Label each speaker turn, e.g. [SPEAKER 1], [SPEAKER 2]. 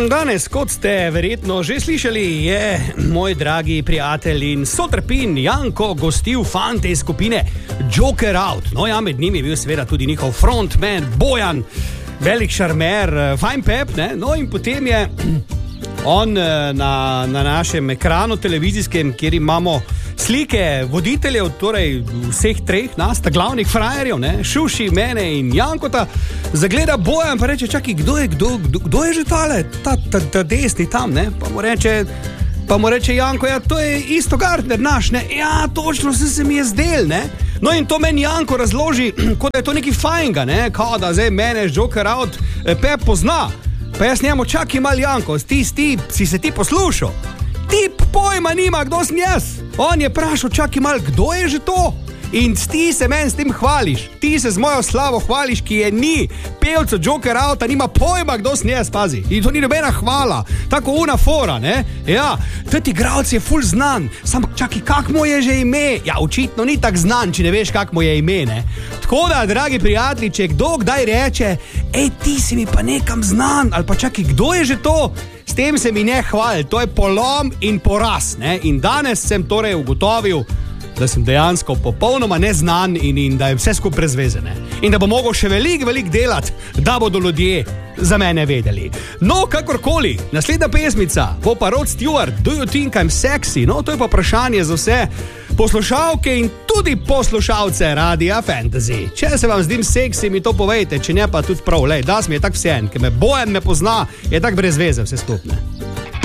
[SPEAKER 1] Danes, kot ste verjetno že slišali, je moj dragi prijatelj in sotrpin Janko gostil fante iz skupine Joker Out. No ja, med njimi je bil seveda tudi njihov frontman Bojan, velik šarmer, fajn pep, ne? No in potem je on na našem ekranu televizijskem, kjer imamo slike voditeljev, torej vseh treh nas, ta glavnih frajerjev, ne, Šuši, mene in Jankota, zagleda Bojan pa reče, čakaj, kdo je že tale, ta desni tam, ne, pa mu reče Janko, ja, to je isto Gardner naš, ne, ja, točno se mi je zdel, ne. No in to meni Janko razloži, kot da je to nekaj fajnga, ne, kao da zdaj mene Joker Out Pep pozna, pa jaz njemu, čakaj mal Janko, si se ti poslušal? Ti pojma nima, kdo sem jaz. On je prašal, čakaj mal, kdo je že to? In ti se meni s tem hvališ. Ti se z mojo slavo hvališ, ki je ni. Pevca Joker Outa nima pojma, kdo sem jaz, pazi. In to ni nobena hvala. Tako una fora, ne? Ja, tati igralec je ful znan. Sam čakaj, kak mu je že ime? Ja, očitno ni tak znan, če ne veš, kak mu je ime, ne? Tako da, dragi prijatelji, če kdo kdaj reče, ej, ti si mi pa nekam znan, ali pa čakaj, kdo je že to? S tem se mi ne hvali, to je polom in poraz, ne? In danes sem torej ugotovil, da sem dejansko popolnoma neznan in da je vse skupaj brez veze, ne? In da bo mogel še veliko delati, da bodo ljudje za mene vedeli. No, kakorkoli, naslednja pesmica bo pa Rod Stewart, Do You Think I'm Sexy? No, to je pa vprašanje za vse poslušalke in tudi poslušalce Radia Fantasy. Če se vam zdim seksi, mi to povejte, če ne pa tudi prav, lej, da mi je tak vsejen, ker me Bojan me pozna, je tak brez veze vse skupne.